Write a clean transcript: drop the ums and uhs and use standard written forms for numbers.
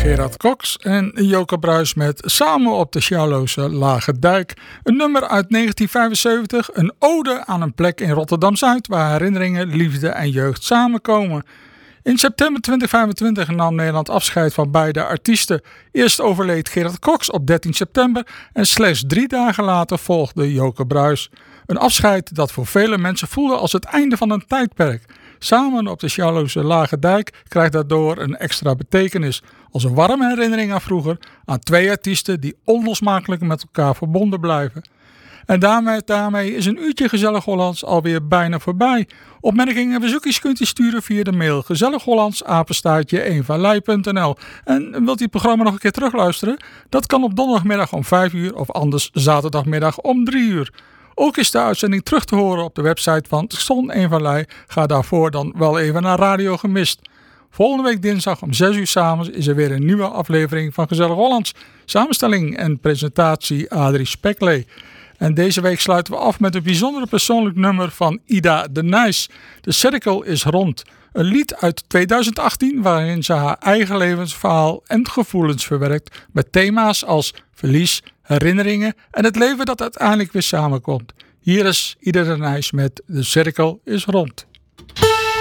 Gerard Cox en Joke Bruis met Samen op de Sjouwloze Lage Dijk. Een nummer uit 1975, een ode aan een plek in Rotterdam-Zuid waar herinneringen, liefde en jeugd samenkomen. In september 2025 nam Nederland afscheid van beide artiesten. Eerst overleed Gerard Cox op 13 september en slechts 3 dagen later volgde Joke Bruis. Een afscheid dat voor vele mensen voelde als het einde van een tijdperk. Samen op de Sjouwloze Lage Dijk krijgt daardoor een extra betekenis. Als een warme herinnering aan vroeger, aan 2 artiesten die onlosmakelijk met elkaar verbonden blijven. En daarmee is een uurtje Gezellig Hollands alweer bijna voorbij. Opmerkingen en bezoekjes kunt u sturen via de mail gezellighollands@eenvanlei.nl. En wilt u het programma nog een keer terugluisteren? Dat kan op donderdagmiddag om 5 uur of anders zaterdagmiddag om 3 uur. Ook is de uitzending terug te horen op de website van Station Een van Lei. Ga daarvoor dan wel even naar Radio Gemist. Volgende week dinsdag om 6 uur 's avonds is er weer een nieuwe aflevering van Gezellig Hollands. Samenstelling en presentatie Adrie Speklee. En deze week sluiten we af met een bijzonder persoonlijk nummer van Ida de Nijs. De cirkel is rond. Een lied uit 2018 waarin ze haar eigen levensverhaal en gevoelens verwerkt met thema's als verlies, herinneringen en het leven dat uiteindelijk weer samenkomt. Hier is Ida de Nijs met De cirkel is rond.